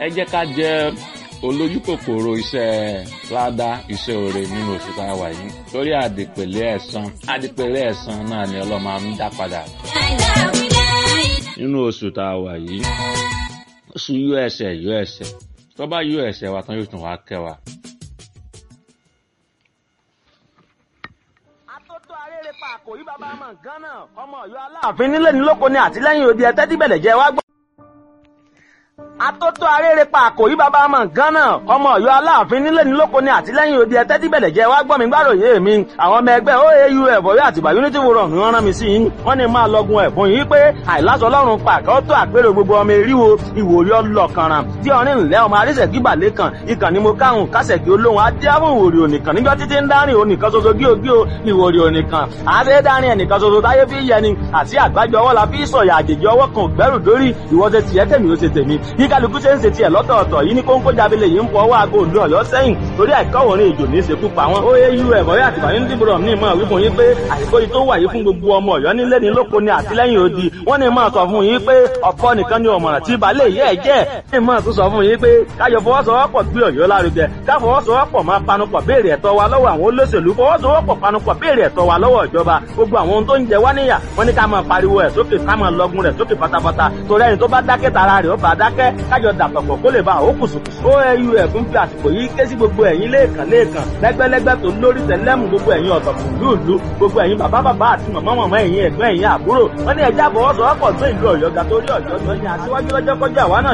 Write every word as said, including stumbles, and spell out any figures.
ẹ jẹ́ ká jẹ́ olójú kòkòrò iṣẹ́ ládá iṣẹ́ oore nínú oṣù tá a wà yìí torí àdìpèlé ẹ̀san àdìpèlé ẹ̀san náà ni Ọlọ́run máa ń dá padà nínú oṣù tá a wà yìí oṣù yọ ẹ̀ṣẹ̀ yọ ẹ̀ṣẹ̀ tó bá yọ ẹ̀ṣẹ̀ wa tán yóò tún wá kẹ́ wa. Atótó arére pa àkòrí bàbá ọmọ Gánà ọmọ Ọ̀yọ́ Aláàfin nílé ní lóko ní àtìlẹ́yìn odi ẹtẹ tí bẹlẹ jẹ wá gbọ́. Atótó arére pa àkòrí bàbá ọmọ Gánà ọmọ Ọ̀yọ́ Aláàfin nílé ní lóko ní àtìlẹ́yìn odi ẹtẹ tí bẹlẹ jẹ wá gbọ́ mi gbàròyé mi àwọn ọmọ ẹgbẹ́ O A U F Ọ̀yọ́ Àtìbà Unity Forum ni wọ́n rán mi sí yín wọ́n ní máa lọgun ẹ̀bùn yìí pé àìláṣọ Ọlọ́run pàkẹ́ ó tó àpérò gbogbo ọmọ eríwo ìwòrí ọlọ́kanran tí ọrin ńlẹ́ ọmọ arísẹ̀kí balẹ̀ kan ìkànnì mo káhùn kásẹ̀kí olóhùn adéhùn ìwòrí ònìkan níjọ́ títí ń dárìn ònìkan ṣoṣo gíogío ìwòrí ònìkan àṣẹ dárìn ẹnìkan ṣoṣo táyé fi yẹni àti àgbájọ ọwọ́ la fi sọ̀yà àjèjì ọwọ́ kan gbẹ́rù dórí ìwọ ṣe tiẹ̀ tèmi ó ṣe tèmi bí kálukú ṣe ń ṣe tiẹ̀ lọ́tọ̀ọ̀tọ̀ yìí ní kóńkó jábílẹ̀ yìí ń fọ ọwọ́ aago òǹdó Ọ̀yọ́ sẹ́yìn torí àìkọ́wòrin ìjò ní ìṣekú pa wọn. O A U F Ọ̀yọ́ Àtìbà Unity Forum ní ìmọ̀ wípé yín pé àìkó yìí tó wà yìí fún gbogbo ọmọ Ọ̀yọ́ nílé ní lóko ní àtìlẹ́yìn odi wọ́n ní máa sọ fún yín pé ọ̀pọ̀ nìkan ni ọ̀mọ̀ràn tí balẹ̀ yẹ́ ẹ̀ jẹ́ ní máa tún sọ fún yín pé káyọ̀ fọwọ́sowọ́pọ̀ gbé Ọ̀yọ́ lárugẹ ká fọwọ́sowọ́pọ̀ máa panupọ̀ béèrè ẹ̀tọ́ wa lọ́wọ́ àwọn olóṣèlú fọwọ́sowọ́pọ̀ panupọ̀ béèrè ẹ̀tọ́ wa lọ́wọ́ ìjọba gbogbo àwọn ohun tó ń jẹ wá níyà wọ́n ní ká máa pariwo ẹ̀ sókè ká máa lọgun rẹ̀ sókè pátápátá torí ẹni tó bá dákẹ́ tara rẹ̀ ó bá dákẹ́ kájọ dàpọ̀pọ̀ kó lè bá àwọn kùsùkùsù. O A U F ń fi àsìkò yìí ké sí gbogbo ẹ̀yin lẹ́ẹ̀kan lẹ́ẹ̀kan lẹ́gbẹ́lẹ́gbẹ́ tó lórí tẹ̀lẹ́mù gbogbo ẹ̀yin ọ̀tọ̀kùn lúùlú gbogbo ẹ̀yin bàbá bàbá àti màmá màmá ẹ̀yin ẹ̀gbọ́n ẹ̀yin àbúrò wọ́n ní ẹja fọwọ́sowọ́pọ̀ tó ìlú Ọ̀yọ́ ga torí Ọ̀yọ́ tó ní aṣíwájú lọ́jọ́ kọjá àwa náà